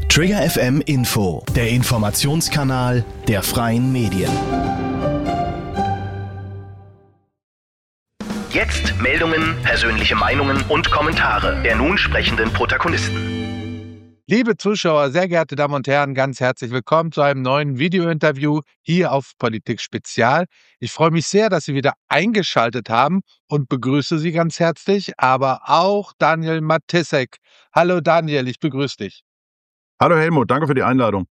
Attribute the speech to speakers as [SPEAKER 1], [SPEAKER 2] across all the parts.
[SPEAKER 1] Trigger FM Info, der Informationskanal der Freien Medien. Jetzt Meldungen, persönliche Meinungen und Kommentare der nun sprechenden Protagonisten.
[SPEAKER 2] Liebe Zuschauer, sehr geehrte Damen und Herren, ganz herzlich willkommen zu einem neuen Video-Interview hier auf Politik Spezial. Ich freue mich sehr, dass Sie wieder eingeschaltet haben und begrüße Sie ganz herzlich, aber auch Daniel Matysek. Hallo Daniel, ich begrüße dich.
[SPEAKER 3] Hallo Helmut, danke für die Einladung.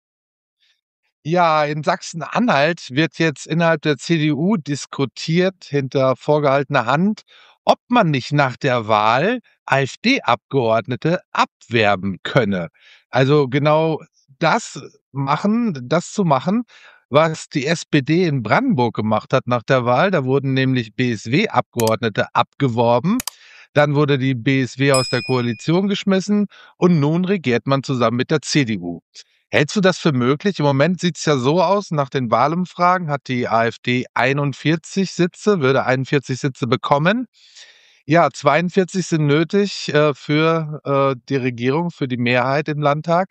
[SPEAKER 2] Ja, in Sachsen-Anhalt wird jetzt innerhalb der CDU diskutiert hinter vorgehaltener Hand, ob man nicht nach der Wahl AfD-Abgeordnete abwerben könne. Also genau das zu machen, was die SPD in Brandenburg gemacht hat nach der Wahl. Da wurden nämlich BSW-Abgeordnete abgeworben. Dann wurde die BSW aus der Koalition geschmissen und nun regiert man zusammen mit der CDU. Hältst du das für möglich? Im Moment sieht es ja so aus, nach den Wahlumfragen hat die AfD 41 Sitze, würde 41 Sitze bekommen. Ja, 42 sind nötig für die Regierung, für die Mehrheit im Landtag.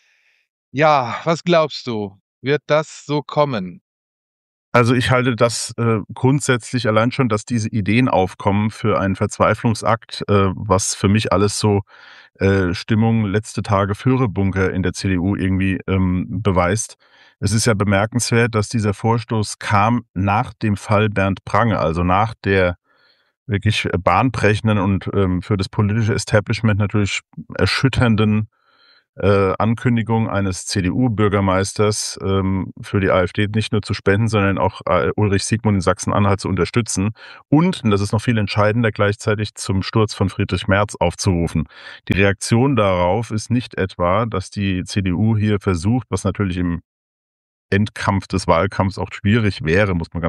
[SPEAKER 2] Ja, was glaubst du? Wird das so kommen?
[SPEAKER 3] Also ich halte das grundsätzlich allein schon, dass diese Ideen aufkommen für einen Verzweiflungsakt, was für mich alles so Stimmung letzte Tage Führerbunker in der CDU irgendwie beweist. Es ist ja bemerkenswert, dass dieser Vorstoß kam nach dem Fall Bernd Prange, also nach der wirklich bahnbrechenden und für das politische Establishment natürlich erschütternden Ankündigung eines CDU-Bürgermeisters für die AfD nicht nur zu spenden, sondern auch Ulrich Siegmund in Sachsen-Anhalt zu unterstützen und das ist noch viel entscheidender, gleichzeitig zum Sturz von Friedrich Merz aufzurufen. Die Reaktion darauf ist nicht etwa, dass die CDU hier versucht, was natürlich im Endkampf des Wahlkampfs auch schwierig wäre, muss man